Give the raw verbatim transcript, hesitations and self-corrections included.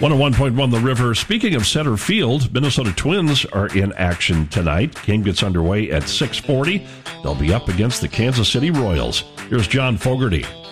one oh one point one The River. Speaking of center field, Minnesota Twins are in action tonight. Game gets underway at six forty. They'll be up against the Kansas City Royals. Here's John Fogerty.